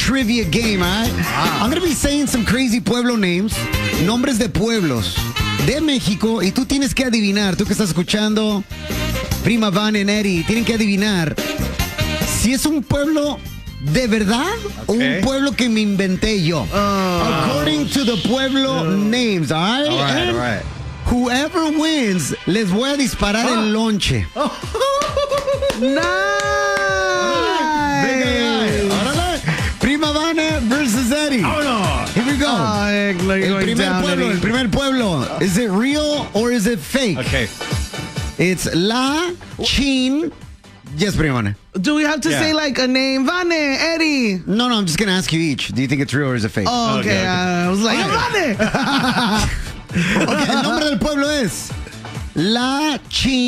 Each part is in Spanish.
trivia game, all right? I'm going to be saying some crazy pueblo names, nombres de pueblos de México, y tú tienes que adivinar, tú que estás escuchando, Prima Van y Eddie, tienen que adivinar si es un pueblo de verdad o un pueblo que me inventé yo. According to the pueblo names, all right? All right. Whoever wins, les voy a disparar el lonche. Nice. Prima Vane versus Eddie. Here we go. El primer pueblo. Is it real or is it fake? Okay. It's La Chin. Yes, Prima Vane. Do we have to say like a name? Vane, Eddie. No, I'm just going to ask you each. Do you think it's real or is it fake? Oh, okay. I was like, Vane. Okay, el nombre del pueblo es La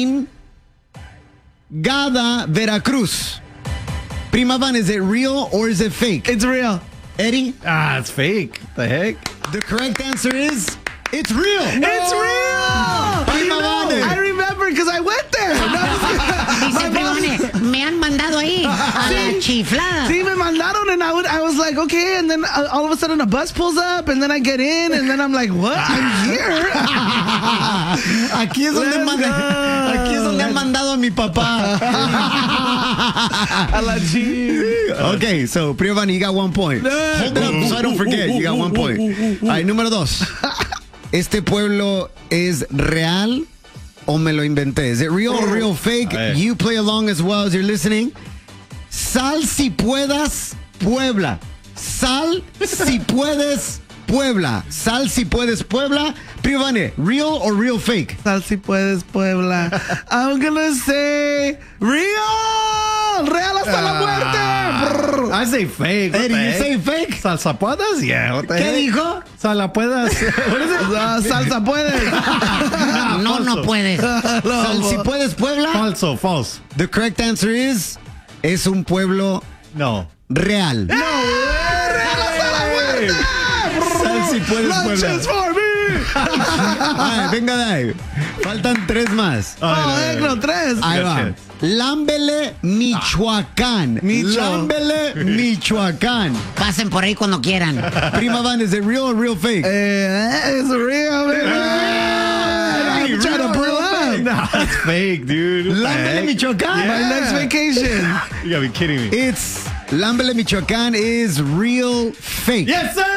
Chingada, Veracruz. Prima Van, is it real or is it fake? It's real. Eddie? It's fake. The heck? The correct answer is it's real. It's real. Prima Vane. I remember because I went there. Dice Primone, me han mandado ahí a la chiflada. Sí, me mandaron and I was like, okay, and then all of a sudden a bus pulls up and then I get in and then I'm like, what? I'm here. Aquí es donde han mandado a mi papá. A la Okay, so Prima Van, you got 1 point. Hold it up so I don't forget. You got 1 point. All right, número 2. ¿Este pueblo es real o me lo inventé? Is it real or real fake? You play along as well as you're listening. Sal si puedas, Puebla. Sal si puedes, Puebla. Sal si puedes, Puebla. Prima Vane, real or real fake? Sal si puedes, Puebla. I'm gonna say real. Real hasta la muerte. I say fake. Eddie, you say fake? ¿Salsapuedas? Yeah. What the ¿Qué heck? dijo? Salapuedas. What is it? Salsa puedes. No puedes. Sal si puedes, Puebla. False. The correct answer is es un pueblo No. real. Real hasta la muerte. Sal si puedes, Puebla. Lunches for me. Ay, venga de ahí. Faltan 3 más. No, 3. Ahí va. Lámbele, Michoacán. Lámbele, Michoacán. Pasen por ahí cuando quieran. Prima Van, is it real or real fake? It's real, man. I'm trying to pull up. No, it's fake, dude. What the Lámbele, heck? Michoacán. My next vacation. You gotta be kidding me. It's Lámbele, Michoacán is real fake. Yes, sir!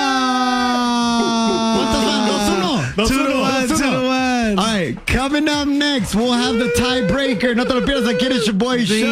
¿Cuántos van? 2-1. All right, coming up next, we'll have the tiebreaker. No te lo pierdas, aquí en el Boy Show.